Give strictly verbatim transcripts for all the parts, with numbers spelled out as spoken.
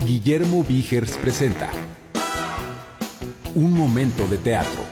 Guillermo Vigers presenta Un momento de teatro.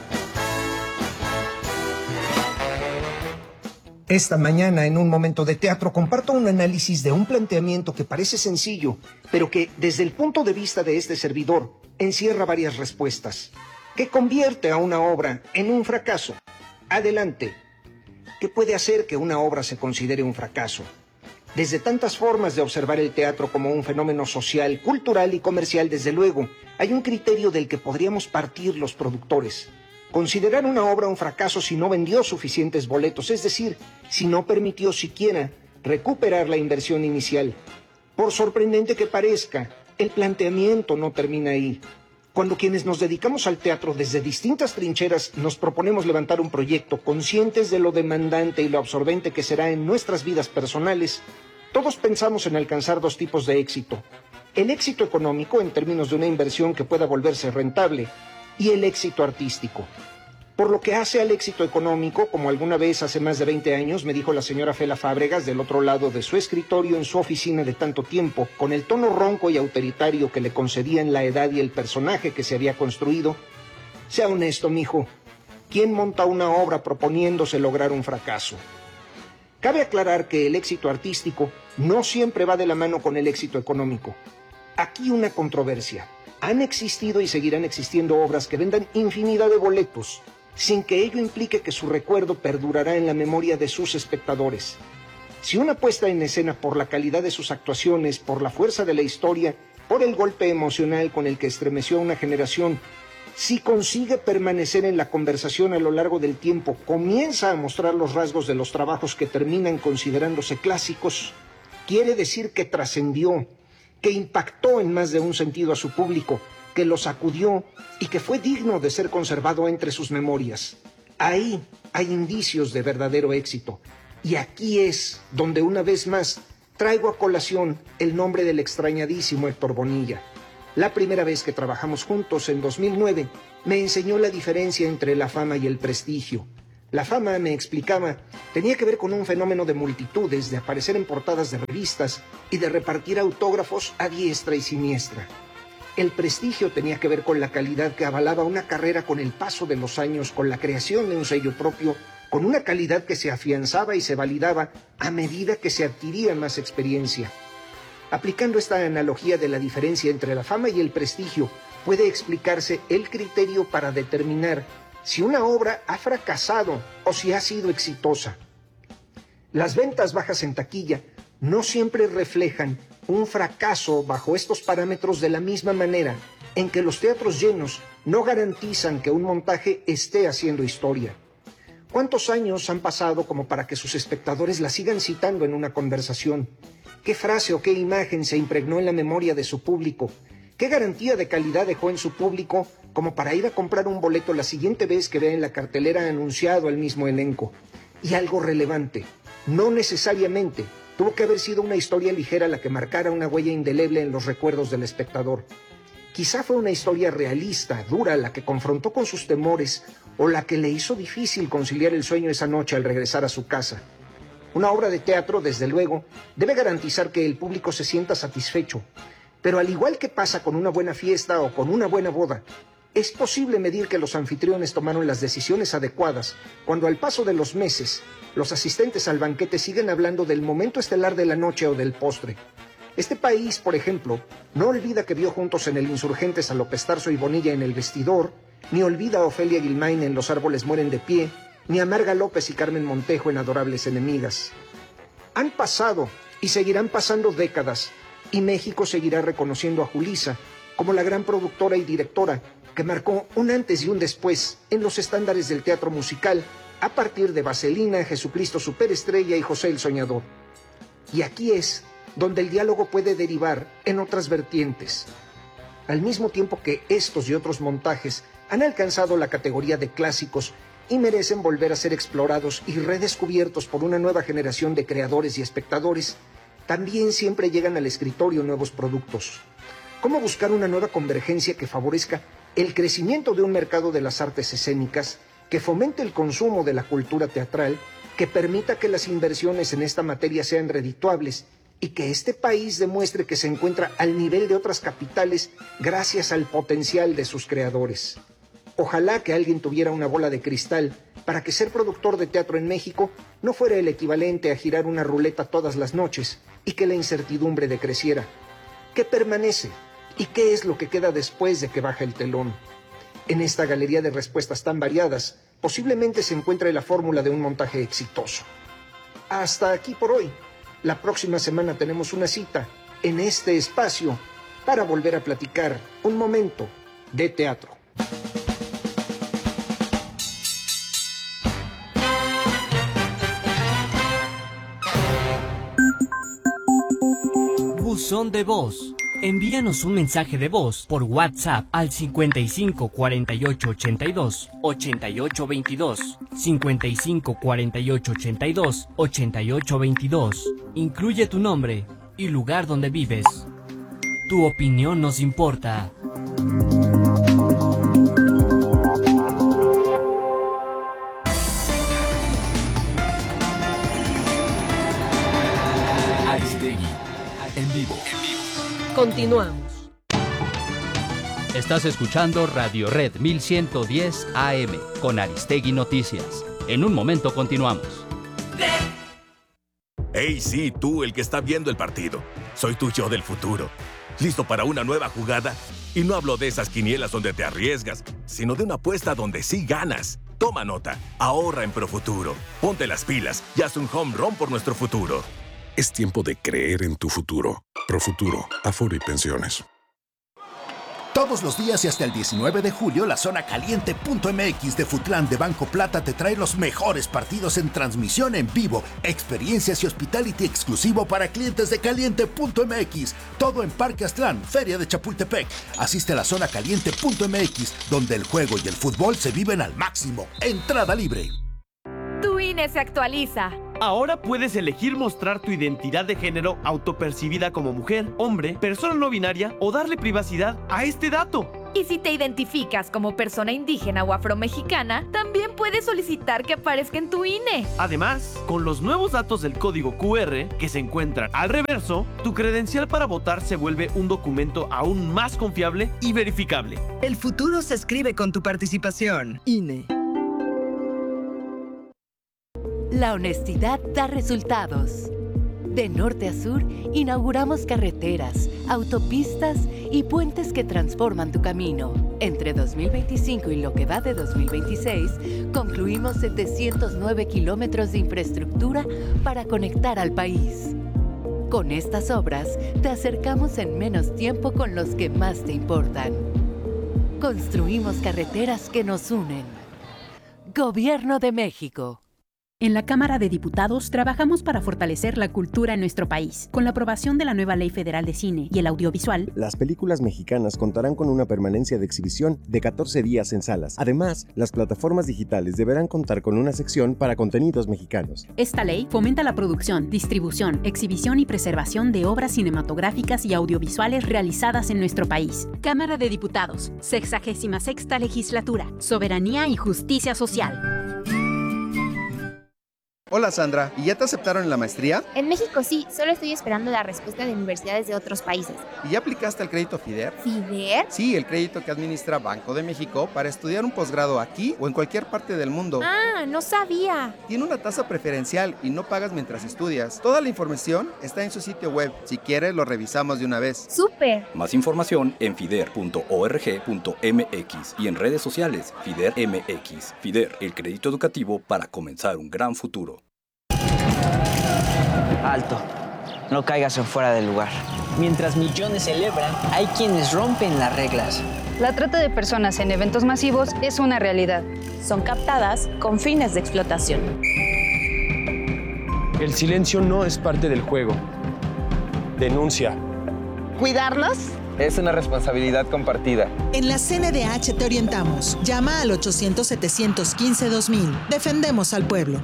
Esta mañana, en Un momento de teatro, comparto un análisis de un planteamiento que parece sencillo, pero que, desde el punto de vista de este servidor, encierra varias respuestas. ¿Qué convierte a una obra en un fracaso? Adelante. ¿Qué puede hacer que una obra se considere un fracaso? Desde tantas formas de observar el teatro como un fenómeno social, cultural y comercial, desde luego, hay un criterio del que podríamos partir los productores. Considerar una obra un fracaso si no vendió suficientes boletos, es decir, si no permitió siquiera recuperar la inversión inicial. Por sorprendente que parezca, el planteamiento no termina ahí. Cuando quienes nos dedicamos al teatro desde distintas trincheras nos proponemos levantar un proyecto conscientes de lo demandante y lo absorbente que será en nuestras vidas personales, todos pensamos en alcanzar dos tipos de éxito. El éxito económico en términos de una inversión que pueda volverse rentable y el éxito artístico. Por lo que hace al éxito económico, como alguna vez hace más de veinte años me dijo la señora Fela Fábregas del otro lado de su escritorio en su oficina de tanto tiempo, con el tono ronco y autoritario que le concedían la edad y el personaje que se había construido: sea honesto, mijo, ¿quién monta una obra proponiéndose lograr un fracaso? Cabe aclarar que el éxito artístico no siempre va de la mano con el éxito económico. Aquí una controversia. Han existido y seguirán existiendo obras que vendan infinidad de boletos, sin que ello implique que su recuerdo perdurará en la memoria de sus espectadores. Si una puesta en escena, por la calidad de sus actuaciones, por la fuerza de la historia, por el golpe emocional con el que estremeció a una generación, si consigue permanecer en la conversación a lo largo del tiempo, comienza a mostrar los rasgos de los trabajos que terminan considerándose clásicos, quiere decir que trascendió, que impactó en más de un sentido a su público, que lo sacudió y que fue digno de ser conservado entre sus memorias. Ahí hay indicios de verdadero éxito. Y aquí es donde una vez más traigo a colación el nombre del extrañadísimo Héctor Bonilla. La primera vez que trabajamos juntos, en dos mil nueve, me enseñó la diferencia entre la fama y el prestigio. La fama, me explicaba, tenía que ver con un fenómeno de multitudes, de aparecer en portadas de revistas y de repartir autógrafos a diestra y siniestra. El prestigio tenía que ver con la calidad que avalaba una carrera con el paso de los años, con la creación de un sello propio, con una calidad que se afianzaba y se validaba a medida que se adquiría más experiencia. Aplicando esta analogía de la diferencia entre la fama y el prestigio, puede explicarse el criterio para determinar si una obra ha fracasado o si ha sido exitosa. Las ventas bajas en taquilla no siempre reflejan un fracaso bajo estos parámetros, de la misma manera en que los teatros llenos no garantizan que un montaje esté haciendo historia. ¿Cuántos años han pasado como para que sus espectadores la sigan citando en una conversación? ¿Qué frase o qué imagen se impregnó en la memoria de su público? ¿Qué garantía de calidad dejó en su público como para ir a comprar un boleto la siguiente vez que vea en la cartelera anunciado al mismo elenco? Y algo relevante, no necesariamente tuvo que haber sido una historia ligera la que marcara una huella indeleble en los recuerdos del espectador. Quizá fue una historia realista, dura, la que confrontó con sus temores o la que le hizo difícil conciliar el sueño esa noche al regresar a su casa. Una obra de teatro, desde luego, debe garantizar que el público se sienta satisfecho, pero al igual que pasa con una buena fiesta o con una buena boda, es posible medir que los anfitriones tomaron las decisiones adecuadas cuando, al paso de los meses, los asistentes al banquete siguen hablando del momento estelar de la noche o del postre. Este país, por ejemplo, no olvida que vio juntos en el Insurgentes a López Tarso y Bonilla en El Vestidor, ni olvida a Ofelia Guilmain en Los árboles mueren de pie, ni a Marga López y Carmen Montejo en Adorables enemigas. Han pasado y seguirán pasando décadas, y México seguirá reconociendo a Julissa como la gran productora y directora que marcó un antes y un después en los estándares del teatro musical a partir de Vaselina, Jesucristo Superestrella y José el Soñador. Y aquí es donde el diálogo puede derivar en otras vertientes. Al mismo tiempo que estos y otros montajes han alcanzado la categoría de clásicos y merecen volver a ser explorados y redescubiertos por una nueva generación de creadores y espectadores, también siempre llegan al escritorio nuevos productos. ¿Cómo buscar una nueva convergencia que favorezca el crecimiento de un mercado de las artes escénicas, que fomente el consumo de la cultura teatral, que permita que las inversiones en esta materia sean redituables y que este país demuestre que se encuentra al nivel de otras capitales gracias al potencial de sus creadores. Ojalá que alguien tuviera una bola de cristal para que ser productor de teatro en México no fuera el equivalente a girar una ruleta todas las noches y que la incertidumbre decreciera. ¿Qué permanece? ¿Y qué es lo que queda después de que baja el telón? En esta galería de respuestas tan variadas, posiblemente se encuentre la fórmula de un montaje exitoso. Hasta aquí por hoy. La próxima semana tenemos una cita en este espacio para volver a platicar un momento de teatro. Buzón de voz. Envíanos un mensaje de voz por WhatsApp al cincuenta y cinco cuarenta y ocho ochenta y dos ochenta y ocho veintidós, cincuenta y cinco cuarenta y ocho ochenta y dos ochenta y ocho veintidós. Incluye tu nombre y lugar donde vives. Tu opinión nos importa. Aristegui, en vivo. Continuamos. Estás escuchando Radio Red mil ciento diez A M con Aristegui Noticias. En un momento continuamos. Hey, sí, tú, el que está viendo el partido. Soy tu yo del futuro. ¿Listo para una nueva jugada? Y no hablo de esas quinielas donde te arriesgas, sino de una apuesta donde sí ganas. Toma nota, ahorra en Profuturo. Ponte las pilas y haz un home run por nuestro futuro. Es tiempo de creer en tu futuro. Profuturo, Afore y Pensiones. Todos los días y hasta el diecinueve de julio, la zona caliente punto m x de Futlán de Banco Plata te trae los mejores partidos en transmisión en vivo, experiencias y hospitality exclusivo para clientes de caliente punto m x. Todo en Parque Aztlán, Feria de Chapultepec. Asiste a la zona caliente punto m x, donde el juego y el fútbol se viven al máximo. Entrada libre. Tu I N E se actualiza. Ahora puedes elegir mostrar tu identidad de género autopercibida como mujer, hombre, persona no binaria o darle privacidad a este dato. Y si te identificas como persona indígena o afromexicana, también puedes solicitar que aparezca en tu I N E. Además, con los nuevos datos del código Q R que se encuentran al reverso, tu credencial para votar se vuelve un documento aún más confiable y verificable. El futuro se escribe con tu participación. I N E. La honestidad da resultados. De norte a sur, inauguramos carreteras, autopistas y puentes que transforman tu camino. Entre dos mil veinticinco y lo que va de dos mil veintiséis, concluimos setecientos nueve kilómetros de infraestructura para conectar al país. Con estas obras, te acercamos en menos tiempo con los que más te importan. Construimos carreteras que nos unen. Gobierno de México. En la Cámara de Diputados trabajamos para fortalecer la cultura en nuestro país. Con la aprobación de la nueva Ley Federal de Cine y el Audiovisual, las películas mexicanas contarán con una permanencia de exhibición de catorce días en salas. Además, las plataformas digitales deberán contar con una sección para contenidos mexicanos. Esta ley fomenta la producción, distribución, exhibición y preservación de obras cinematográficas y audiovisuales realizadas en nuestro país. Cámara de Diputados, sexagésima sexta Legislatura, Soberanía y Justicia Social. Hola Sandra, ¿y ya te aceptaron en la maestría? En México sí, solo estoy esperando la respuesta de universidades de otros países. ¿Y ya aplicaste al crédito FIDER? ¿FIDER? Sí, el crédito que administra Banco de México para estudiar un posgrado aquí o en cualquier parte del mundo. Ah, no sabía. Tiene una tasa preferencial y no pagas mientras estudias. Toda la información está en su sitio web. Si quieres, lo revisamos de una vez. ¡Súper! Más información en fider punto org punto m x y en redes sociales FIDER M X. FIDER, el crédito educativo para comenzar un gran futuro. Alto, no caigas en fuera del lugar. Mientras millones celebran, hay quienes rompen las reglas. La trata de personas en eventos masivos es una realidad. Son captadas con fines de explotación. El silencio no es parte del juego. Denuncia. ¿Cuidarlos? Es una responsabilidad compartida. En la C N D H te orientamos. Llama al ochocientos, setecientos quince, dos mil. Defendemos al pueblo.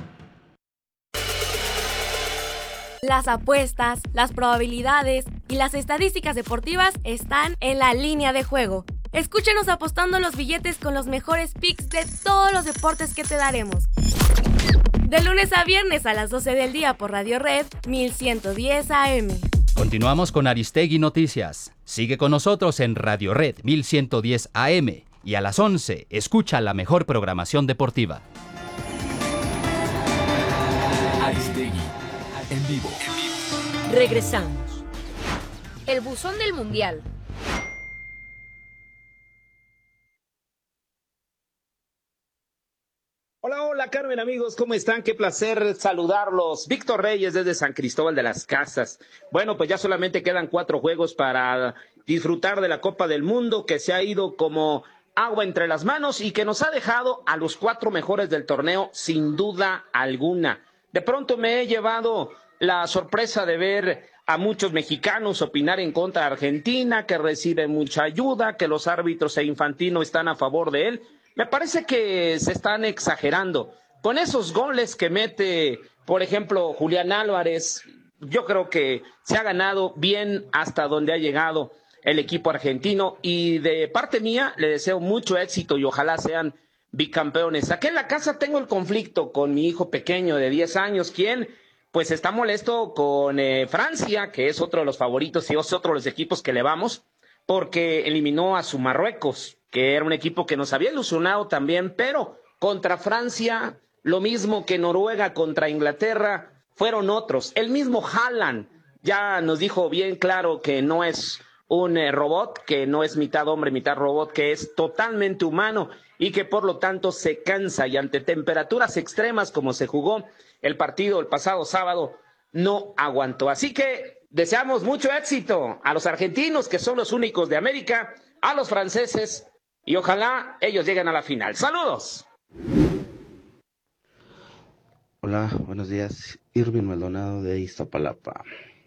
Las apuestas, las probabilidades y las estadísticas deportivas están en La Línea de Juego. Escúchenos apostando los billetes con los mejores picks de todos los deportes que te daremos. De lunes a viernes a las doce del día por Radio Red mil ciento diez A M. Continuamos con Aristegui Noticias. Sigue con nosotros en Radio Red mil ciento diez A M y a las once escucha la mejor programación deportiva. Aristegui, en vivo. Regresamos. El buzón del Mundial. Hola, hola Carmen, amigos, ¿cómo están? Qué placer saludarlos. Víctor Reyes desde San Cristóbal de las Casas. Bueno, pues ya solamente quedan cuatro juegos para disfrutar de la Copa del Mundo, que se ha ido como agua entre las manos y que nos ha dejado a los cuatro mejores del torneo sin duda alguna. De pronto me he llevado la sorpresa de ver a muchos mexicanos opinar en contra de Argentina, que recibe mucha ayuda, que los árbitros e Infantino están a favor de él. Me parece que se están exagerando. Con esos goles que mete, por ejemplo, Julián Álvarez, yo creo que se ha ganado bien hasta donde ha llegado el equipo argentino. Y de parte mía, le deseo mucho éxito y ojalá sean bicampeones. Aquí en la casa tengo el conflicto con mi hijo pequeño de diez años, quien pues está molesto con eh, Francia, que es otro de los favoritos y es otro de los equipos que le vamos, porque eliminó a su Marruecos, que era un equipo que nos había ilusionado también, pero contra Francia, lo mismo que Noruega contra Inglaterra, fueron otros. El mismo Haaland ya nos dijo bien claro que no es un eh, robot, que no es mitad hombre, mitad robot, que es totalmente humano y que por lo tanto se cansa y ante temperaturas extremas como se jugó el partido el pasado sábado, no aguantó. Así que deseamos mucho éxito a los argentinos, que son los únicos de América, a los franceses, y ojalá ellos lleguen a la final. ¡Saludos! Hola, buenos días. Irving Maldonado de Iztapalapa.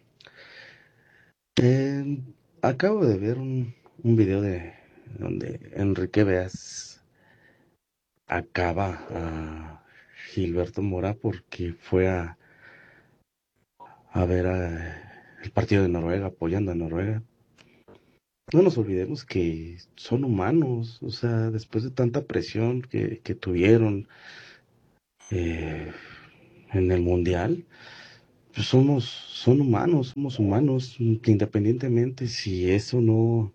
Eh, acabo de ver un, un video de donde Enrique Beas acaba a Gilberto Mora porque fue a, a ver a, el partido de Noruega, apoyando a Noruega. No nos olvidemos que son humanos, o sea, después de tanta presión que, que tuvieron eh, en el Mundial, pues somos, son humanos, somos humanos, independientemente si eso no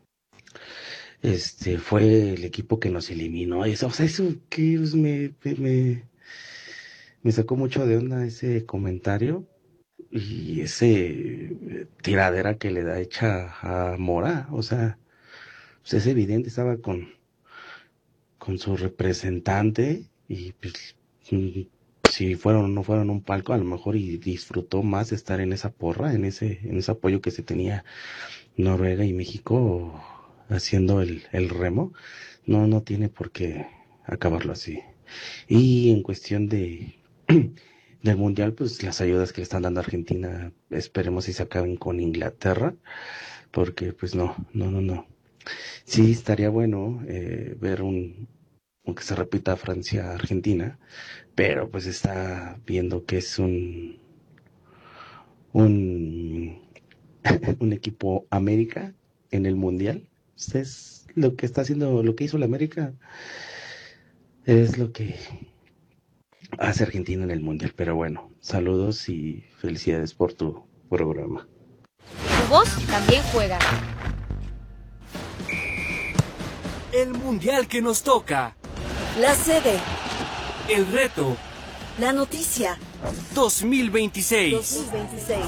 este fue el equipo que nos eliminó. Eso, o sea, eso que me, me, me sacó mucho de onda ese comentario. Y ese tiradera que le da hecha a Mora, o sea, pues es evidente, estaba con, con su representante y pues si fueron o no fueron a un palco, a lo mejor y disfrutó más de estar en esa porra, en ese, en ese apoyo que se tenía Noruega y México haciendo el, el remo. No, no tiene por qué acabarlo así. Y en cuestión de del Mundial, pues las ayudas que le están dando a Argentina, esperemos si se acaben con Inglaterra, porque pues no, no, no, no. Sí estaría bueno eh, ver un, aunque se repita Francia-Argentina, pero pues está viendo que es un, un, un equipo América en el Mundial. Es lo que está haciendo, lo que hizo la América, es lo que hace Argentina en el Mundial. Pero bueno, saludos y felicidades por tu programa. Tu voz también juega. El Mundial que nos toca. La sede. El reto. La noticia. dos mil veintiséis. dos mil veintiséis.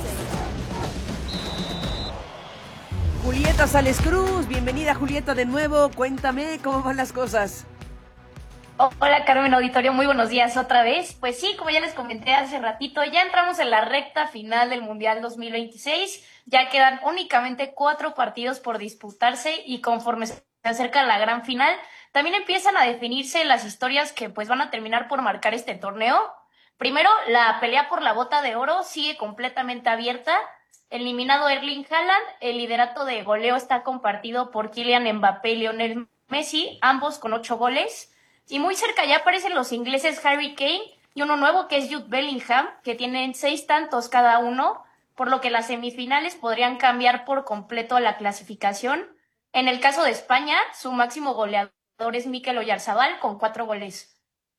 Julieta Sales Cruz, bienvenida Julieta de nuevo. Cuéntame cómo van las cosas. Hola Carmen Auditorio, muy buenos días otra vez. Pues sí, como ya les comenté hace ratito, ya entramos en la recta final del Mundial dos mil veintiséis. Ya quedan únicamente cuatro partidos por disputarse y conforme se acerca la gran final, también empiezan a definirse las historias que pues van a terminar por marcar este torneo. Primero, la pelea por la bota de oro sigue completamente abierta. Eliminado Erling Haaland, el liderato de goleo está compartido por Kylian Mbappé y Lionel Messi, ambos con ocho goles. Y muy cerca ya aparecen los ingleses Harry Kane y uno nuevo que es Jude Bellingham, que tienen seis tantos cada uno, por lo que las semifinales podrían cambiar por completo la clasificación. En el caso de España, su máximo goleador es Mikel Oyarzabal con cuatro goles.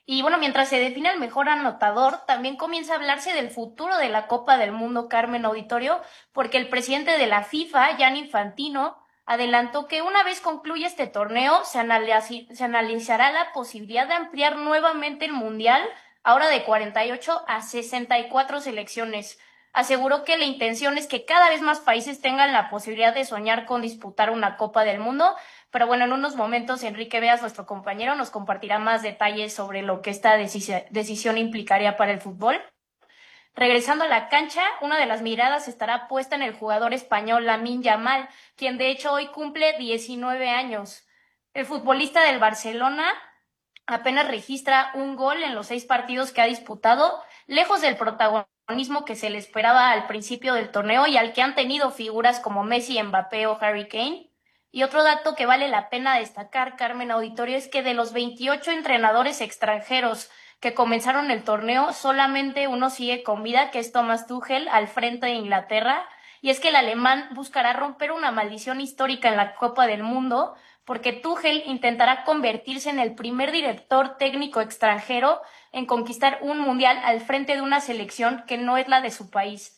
Y bueno, mientras se define el mejor anotador, también comienza a hablarse del futuro de la Copa del Mundo, Carmen Auditorio, porque el presidente de la FIFA, Gianni Infantino, adelantó que una vez concluya este torneo, se, analiz- se analizará la posibilidad de ampliar nuevamente el Mundial, ahora de cuarenta y ocho a sesenta y cuatro selecciones. Aseguró que la intención es que cada vez más países tengan la posibilidad de soñar con disputar una Copa del Mundo. Pero bueno, en unos momentos Enrique Veas, nuestro compañero, nos compartirá más detalles sobre lo que esta decisi- decisión implicaría para el fútbol. Regresando a la cancha, una de las miradas estará puesta en el jugador español Lamine Yamal, quien de hecho hoy cumple diecinueve años. El futbolista del Barcelona apenas registra un gol en los seis partidos que ha disputado, lejos del protagonismo que se le esperaba al principio del torneo y al que han tenido figuras como Messi, Mbappé o Harry Kane. Y otro dato que vale la pena destacar, Carmen Auditorio, es que de los veintiocho entrenadores extranjeros que comenzaron el torneo, solamente uno sigue con vida, que es Thomas Tuchel, al frente de Inglaterra. Y es que el alemán buscará romper una maldición histórica en la Copa del Mundo, porque Tuchel intentará convertirse en el primer director técnico extranjero en conquistar un mundial al frente de una selección que no es la de su país.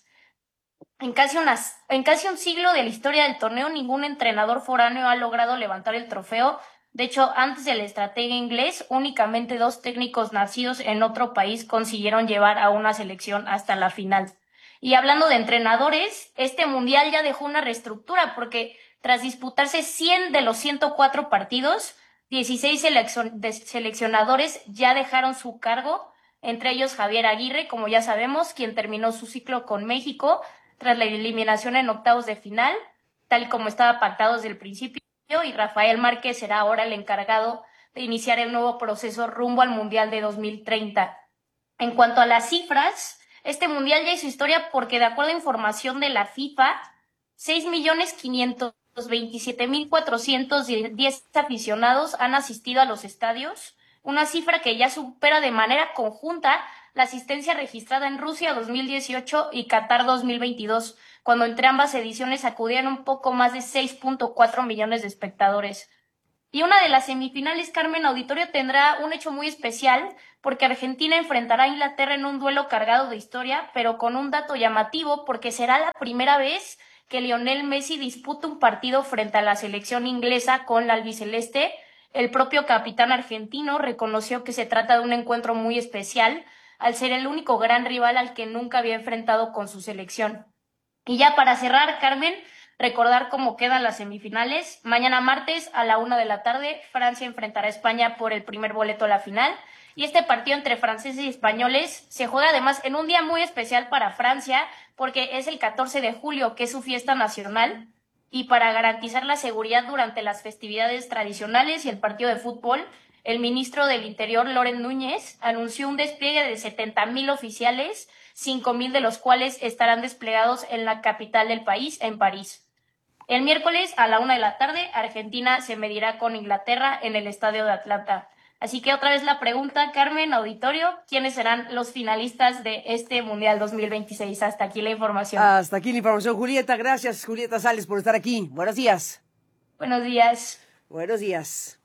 En casi, unas, en casi un siglo de la historia del torneo, ningún entrenador foráneo ha logrado levantar el trofeo. De hecho, antes del estratega inglés, únicamente dos técnicos nacidos en otro país consiguieron llevar a una selección hasta la final. Y hablando de entrenadores, este mundial ya dejó una reestructura porque tras disputarse cien de los ciento cuatro partidos, dieciséis seleccion- de seleccionadores ya dejaron su cargo, entre ellos Javier Aguirre, como ya sabemos, quien terminó su ciclo con México tras la eliminación en octavos de final, tal y como estaba pactado desde el principio, y Rafael Márquez será ahora el encargado de iniciar el nuevo proceso rumbo al Mundial de dos mil treinta. En cuanto a las cifras, este Mundial ya hizo historia porque, de acuerdo a información de la FIFA, seis millones quinientos veintisiete mil cuatrocientos diez aficionados han asistido a los estadios, una cifra que ya supera de manera conjunta la asistencia registrada en Rusia dos mil dieciocho y Qatar dos mil veintidós, cuando entre ambas ediciones acudían un poco más de seis punto cuatro millones de espectadores. Y una de las semifinales, Carmen Auditorio, tendrá un hecho muy especial, porque Argentina enfrentará a Inglaterra en un duelo cargado de historia, pero con un dato llamativo, porque será la primera vez que Lionel Messi disputa un partido frente a la selección inglesa con la albiceleste. El propio capitán argentino reconoció que se trata de un encuentro muy especial, al ser el único gran rival al que nunca había enfrentado con su selección. Y ya para cerrar, Carmen, recordar cómo quedan las semifinales. Mañana martes a la una de la tarde, Francia enfrentará a España por el primer boleto a la final. Y este partido entre franceses y españoles se juega además en un día muy especial para Francia, porque es el catorce de julio, que es su fiesta nacional. Y para garantizar la seguridad durante las festividades tradicionales y el partido de fútbol, el ministro del Interior, Loren Núñez, anunció un despliegue de setenta mil oficiales, cinco mil de los cuales estarán desplegados en la capital del país, en París. El miércoles a la una de la tarde, Argentina se medirá con Inglaterra en el Estadio de Atlanta. Así que otra vez la pregunta, Carmen, auditorio, ¿quiénes serán los finalistas de este Mundial dos mil veintiséis? Hasta aquí la información. Hasta aquí la información, Julieta. Gracias, Julieta Sales, por estar aquí. Buenos días. Buenos días. Buenos días.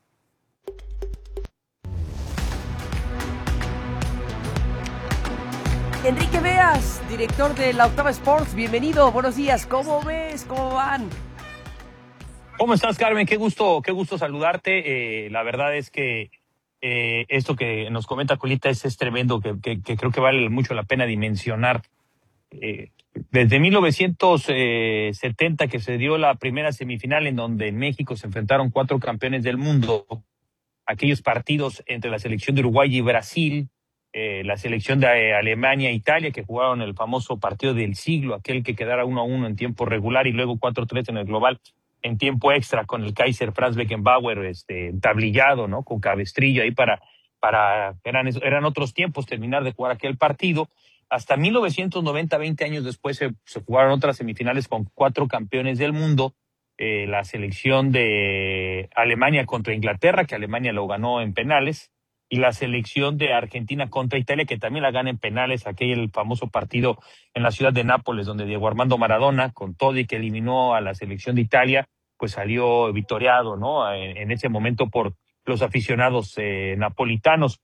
Enrique Veas, director de La Octava Sports, bienvenido, buenos días, ¿cómo ves? ¿Cómo van? ¿Cómo estás, Carmen? Qué gusto, qué gusto saludarte. Eh, la verdad es que eh, esto que nos comenta Julieta es, es tremendo, que, que, que creo que vale mucho la pena dimensionar. Eh, desde mil novecientos setenta, que se dio la primera semifinal en donde en México se enfrentaron cuatro campeones del mundo, aquellos partidos entre la selección de Uruguay y Brasil, Eh, la selección de eh, Alemania e Italia, que jugaron el famoso partido del siglo, aquel que quedara uno a uno en tiempo regular y luego cuatro a tres en el global en tiempo extra, con el Kaiser Franz Beckenbauer este, entablillado, ¿no? Con Cabestrillo ahí para, para eran, eran otros tiempos terminar de jugar aquel partido. Hasta mil novecientos noventa, veinte años después, se, se jugaron otras semifinales con cuatro campeones del mundo. Eh, la selección de Alemania contra Inglaterra, que Alemania lo ganó en penales, y la selección de Argentina contra Italia, que también la gana en penales, aquel famoso partido en la ciudad de Nápoles, donde Diego Armando Maradona, con todo y que eliminó a la selección de Italia, pues salió victoriado, ¿no? En, en ese momento por los aficionados eh, napolitanos.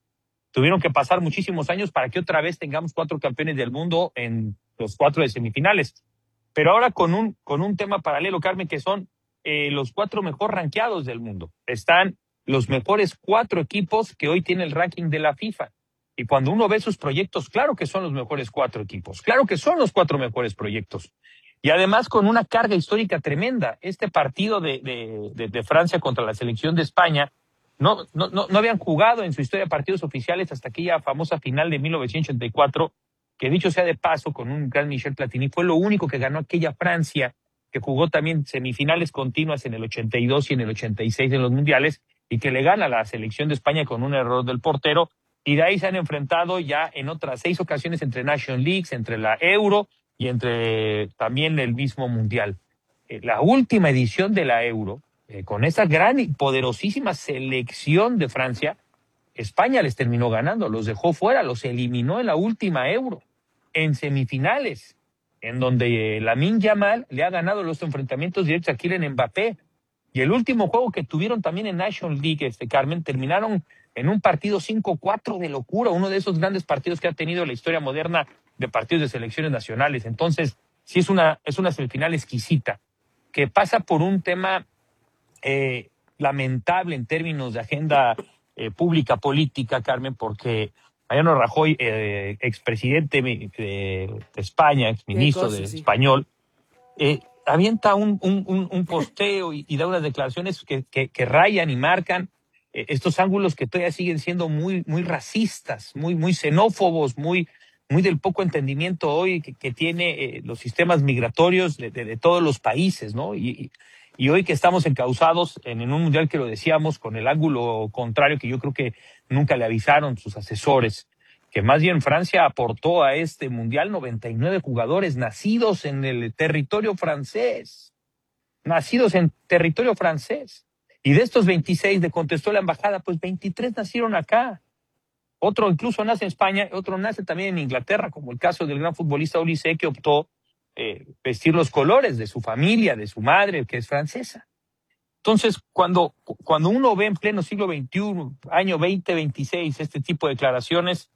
Tuvieron que pasar muchísimos años para que otra vez tengamos cuatro campeones del mundo en los cuatro de semifinales. Pero ahora con un, con un tema paralelo, Carmen, que son eh, los cuatro mejor rankeados del mundo. Están los mejores cuatro equipos que hoy tiene el ranking de la FIFA. Y cuando uno ve sus proyectos, claro que son los mejores cuatro equipos. Claro que son los cuatro mejores proyectos. Y además con una carga histórica tremenda. Este partido de, de, de, de Francia contra la selección de España, no, no, no, no habían jugado en su historia partidos oficiales hasta aquella famosa final de mil novecientos ochenta y cuatro, que dicho sea de paso, con un gran Michel Platini, fue lo único que ganó aquella Francia, que jugó también semifinales continuas en el ochenta y dos y en el ochenta y seis en los mundiales, y que le gana a la selección de España con un error del portero, y de ahí se han enfrentado ya en otras seis ocasiones entre Nation Leagues, entre la Euro y entre también el mismo Mundial. Eh, la última edición de la Euro, eh, con esa gran y poderosísima selección de Francia, España les terminó ganando, los dejó fuera, los eliminó en la última Euro, en semifinales, en donde eh, Lamine Yamal le ha ganado los enfrentamientos directos a Kylian Mbappé. Y el último juego que tuvieron también en National League, este, Carmen, terminaron en un partido cinco cuatro de locura, uno de esos grandes partidos que ha tenido la historia moderna de partidos de selecciones nacionales. Entonces, sí es una, es una semifinal exquisita, que pasa por un tema eh, lamentable en términos de agenda eh, pública, política, Carmen, porque Mariano Rajoy, eh, expresidente de, de España, exministro de sí. español, eh, avienta un, un, un posteo y, y da unas declaraciones que, que, que rayan y marcan eh, estos ángulos que todavía siguen siendo muy, muy racistas, muy, muy xenófobos, muy, muy del poco entendimiento hoy que, que tiene eh, los sistemas migratorios de, de, de todos los países, ¿no? Y, y hoy que estamos encausados en, en un mundial que lo decíamos con el ángulo contrario, que yo creo que nunca le avisaron sus asesores, que más bien Francia aportó a este mundial noventa y nueve jugadores nacidos en el territorio francés, nacidos en territorio francés. Y de estos veintiséis, le contestó la embajada, pues veintitrés nacieron acá. Otro incluso nace en España, otro nace también en Inglaterra, como el caso del gran futbolista Olise, que optó eh, vestir los colores de su familia, de su madre, que es francesa. Entonces, cuando, cuando uno ve en pleno siglo veintiuno, año veinte veintiséis, este tipo de declaraciones,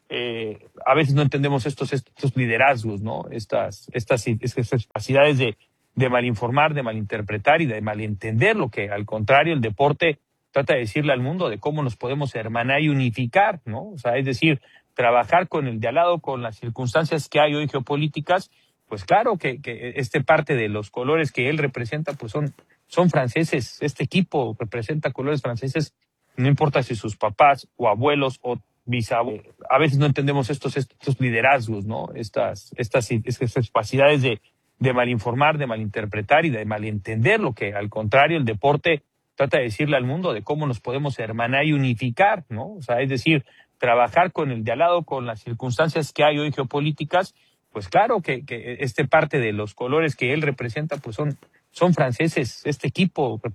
eh, a veces no entendemos estos, estos liderazgos, ¿no? Estas, estas, estas capacidades de, de malinformar, de malinterpretar y de malentender, lo que al contrario el deporte trata de decirle al mundo de cómo nos podemos hermanar y unificar, ¿no? O sea, es decir, trabajar con el de al lado, con las circunstancias que hay hoy geopolíticas, pues claro que, que este parte de los colores que él representa, pues son, son franceses. Este equipo representa colores franceses, no importa si sus papás o abuelos o bisabuelos. A veces no entendemos estos, estos liderazgos, ¿no? Estas, estas, estas capacidades de, de malinformar, de malinterpretar y de malentender, lo que al contrario el deporte trata de decirle al mundo de cómo nos podemos hermanar y unificar, ¿no? O sea, es decir, trabajar con el de al lado, con las circunstancias que hay hoy geopolíticas, pues claro que, que este parte de los colores que él representa, pues son, son franceses. Este equipo